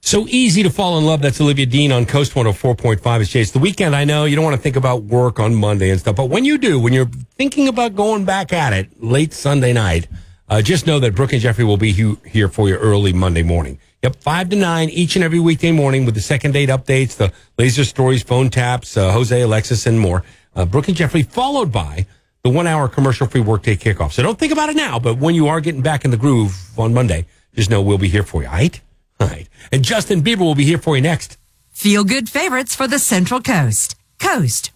So easy to fall in love. That's Olivia Dean on Coast 104.5. It's the weekend. I know you don't want to think about work on Monday and stuff, but when you do, when you're thinking about going back at it late Sunday night, just know that Brooke and Jeffrey will be here for you early Monday morning. Yep, 5 to 9 each and every weekday morning with the second date updates, the laser stories, phone taps, Jose, Alexis, and more. Brooke and Jeffrey, followed by the 1 hour commercial-free workday kickoff. So don't think about it now, but when you are getting back in the groove on Monday, just know we'll be here for you, all right? All right. And Justin Bieber will be here for you next. Feel good favorites for the Central Coast. Coast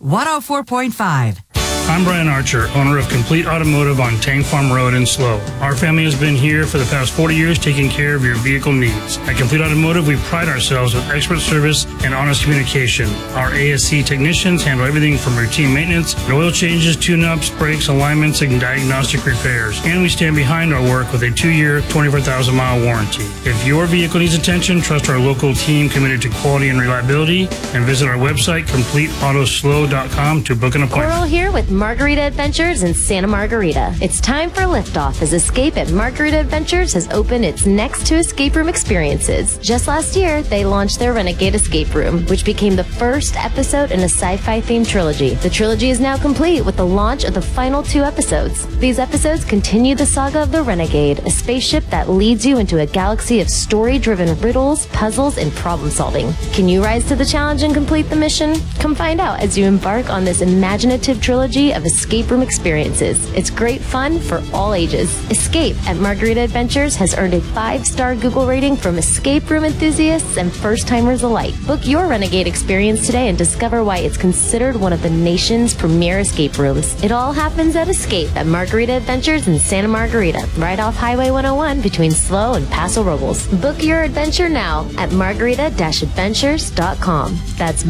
104.5. I'm Brian Archer, owner of Complete Automotive on Tank Farm Road in Slow. Our family has been here for the past 40 years taking care of your vehicle needs. At Complete Automotive, we pride ourselves with expert service and honest communication. Our ASC technicians handle everything from routine maintenance, oil changes, tune-ups, brakes, alignments, and diagnostic repairs. And we stand behind our work with a 2-year, 24,000-mile warranty. If your vehicle needs attention, trust our local team committed to quality and reliability, and visit our website, CompleteAutoslow.com, to book an appointment. Coral here with Margarita Adventures in Santa Margarita. It's time for liftoff as Escape at Margarita Adventures has opened its next 2 escape room experiences. Just last year, they launched their Renegade Escape Room, which became the first episode in a sci-fi themed trilogy. The trilogy is now complete with the launch of the final 2 episodes. These episodes continue the saga of the Renegade, a spaceship that leads you into a galaxy of story-driven riddles, puzzles, and problem solving. Can you rise to the challenge and complete the mission? Come find out as you embark on this imaginative trilogy of escape room experiences. It's great fun for all ages. Escape at Margarita Adventures has earned a 5-star Google rating from escape room enthusiasts and first-timers alike. Book your Renegade experience today and discover why it's considered one of the nation's premier escape rooms. It all happens at Escape at Margarita Adventures in Santa Margarita, right off Highway 101 between Slow and Paso Robles. Book your adventure now at margarita-adventures.com. That's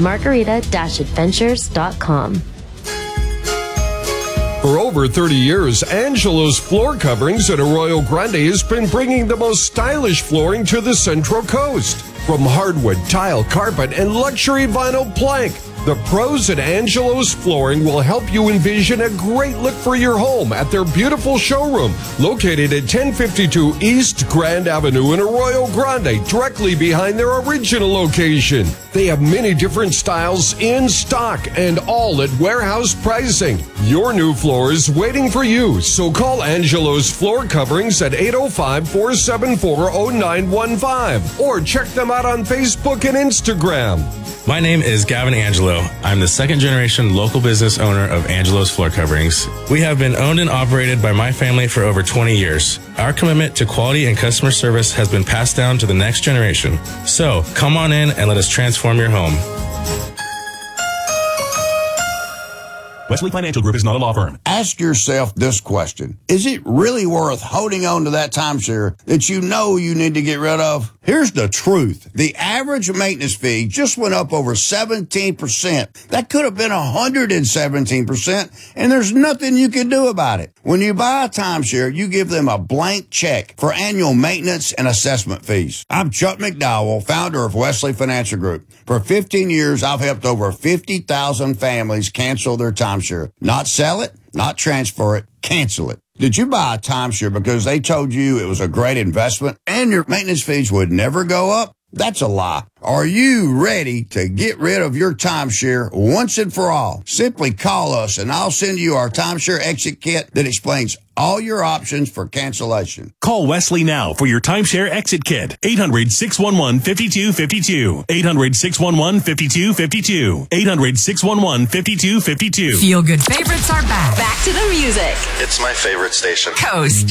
margarita-adventures.com. For over 30 years, Angelo's Floor Coverings at Arroyo Grande has been bringing the most stylish flooring to the Central Coast. From hardwood, tile, carpet, and luxury vinyl plank, the pros at Angelo's Flooring will help you envision a great look for your home at their beautiful showroom located at 1052 East Grand Avenue in Arroyo Grande, directly behind their original location. They have many different styles in stock and all at warehouse pricing. Your new floor is waiting for you, so call Angelo's Floor Coverings at 805-474-0915 or check them out on Facebook and Instagram. My name is Gavin Angelo. I'm the second-generation local business owner of Angelo's Floor Coverings. We have been owned and operated by my family for over 20 years. Our commitment to quality and customer service has been passed down to the next generation. So, come on in and let us transform your home. Wesley Financial Group is not a law firm. Ask yourself this question. Is it really worth holding on to that timeshare that you know you need to get rid of? Here's the truth. The average maintenance fee just went up over 17%. That could have been 117%, and there's nothing you can do about it. When you buy a timeshare, you give them a blank check for annual maintenance and assessment fees. I'm Chuck McDowell, founder of Wesley Financial Group. For 15 years, I've helped over 50,000 families cancel their timeshare. Not sell it, not transfer it, cancel it. Did you buy a timeshare because they told you it was a great investment and your maintenance fees would never go up? That's a lie. Are you ready to get rid of your timeshare once and for all? Simply call us and I'll send you our timeshare exit kit that explains all your options for cancellation. Call Wesley now for your timeshare exit kit. 800-611-5252. 800-611-5252. 800-611-5252. Feel good favorites are back. Back to the music. It's my favorite station. Coast